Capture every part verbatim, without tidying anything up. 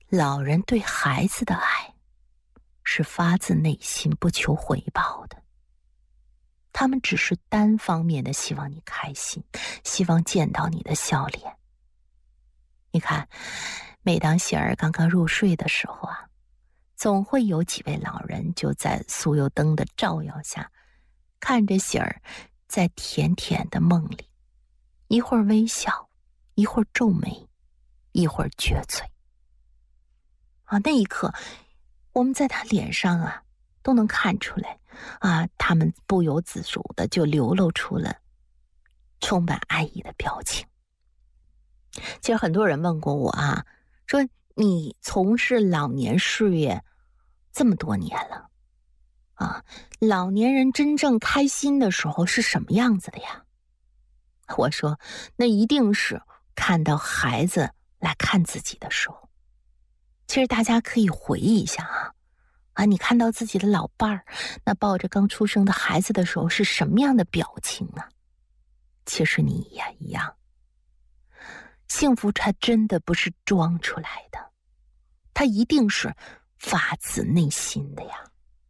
老人对孩子的爱是发自内心不求回报的，他们只是单方面的希望你开心，希望见到你的笑脸。你看，每当喜儿刚刚入睡的时候啊，总会有几位老人就在酥油灯的照耀下，看着喜儿在甜甜的梦里，一会儿微笑，一会儿皱眉，一会儿撅嘴。啊，那一刻，我们在他脸上啊，都能看出来，啊，他们不由自主的就流露出了充满爱意的表情。其实很多人问过我啊，说你从事老年事业这么多年了，啊，老年人真正开心的时候是什么样子的呀？我说，那一定是看到孩子来看自己的时候。其实大家可以回忆一下啊，啊，你看到自己的老伴儿，那抱着刚出生的孩子的时候是什么样的表情啊？其实你也一样。幸福它真的不是装出来的，它一定是发自内心的呀。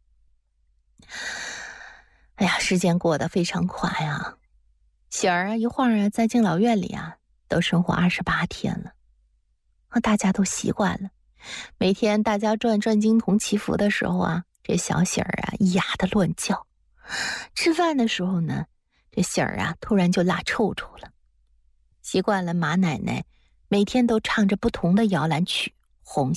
哎呀，时间过得非常快啊，喜儿啊，一会儿啊，在敬老院里啊，都生活二十八天了，啊，大家都习惯了。每天大家转转经筒祈福的时候啊，这小喜儿啊哑的乱叫。吃饭的时候呢，这喜儿啊突然就拉臭臭了。习惯了马奶奶每天都唱着不同的摇篮曲，红